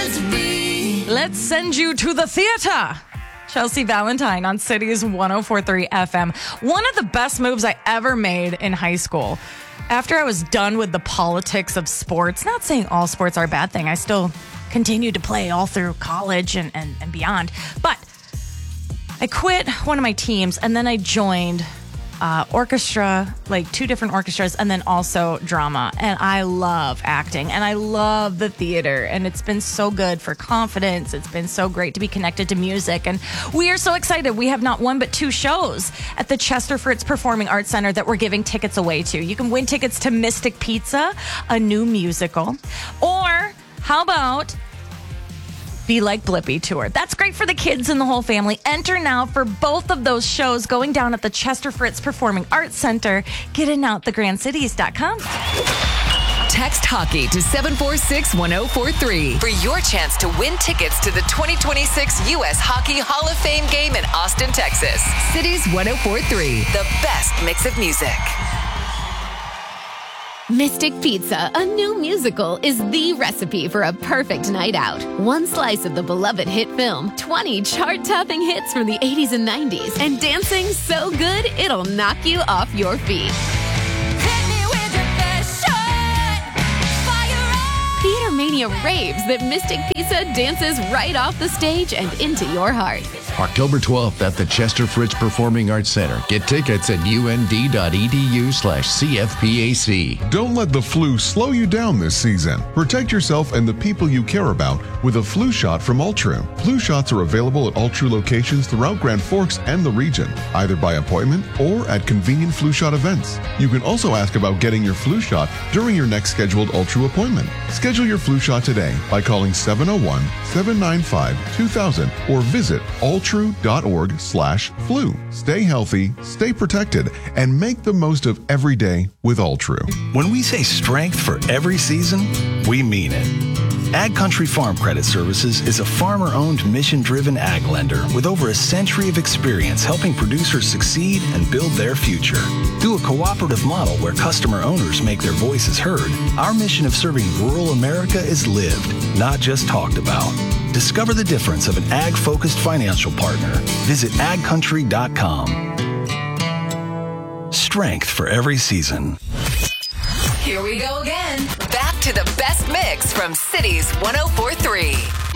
Let's send you to the theater. Chelsea Valentine on Cities 104.3 FM. One of the best moves I ever made in high school. After I was done with the politics of sports, not saying all sports are a bad thing. I still continued to play all through college and beyond. But I quit one of my teams and then I joined orchestra, like 2 different orchestras, and then also drama. And I love acting and I love the theater, and it's been so good for confidence. It's been so great to be connected to music, and we are so excited. We have not 1 but 2 shows at the Chester Fritz Performing Arts Center that we're giving tickets away to. You can win tickets to Mystic Pizza, a new musical, or how about Be Like Blippi tour. That's great for the kids and the whole family. Enter now for both of those shows going down at the Chester Fritz Performing Arts Center. Get in now at thegrandcities.com. Text hockey to 746-1043 for your chance to win tickets to the 2026 U.S. Hockey Hall of Fame game in Austin, Texas. Cities 104.3, the best mix of music. Mystic Pizza, a new musical, is the recipe for a perfect night out. 1 slice of the beloved hit film, 20 chart-topping hits from the 80s and 90s, and dancing so good it'll knock you off your feet. Theater Mania raves that Mystic Pizza dances right off the stage and into your heart. October 12th at the Chester Fritz Performing Arts Center. Get tickets at und.edu/CFPAC. Don't let the flu slow you down this season. Protect yourself and the people you care about with a flu shot from Ultru. Flu shots are available at Ultru locations throughout Grand Forks and the region, either by appointment or at convenient flu shot events. You can also ask about getting your flu shot during your next scheduled Ultru appointment. Schedule your flu shot today by calling 701-795-2000 or visit ultru.org/flu. Stay healthy, stay protected, and make the most of every day with Ultru. When we say strength for every season, we mean it. Ag Country Farm Credit Services is a farmer-owned, mission-driven ag lender with over a century of experience helping producers succeed and build their future. Through a cooperative model where customer owners make their voices heard, our mission of serving rural America is lived, not just talked about. Discover the difference of an ag-focused financial partner. Visit agcountry.com. Strength for every season. Here we go again. Back to the best mix from Cities 104.3.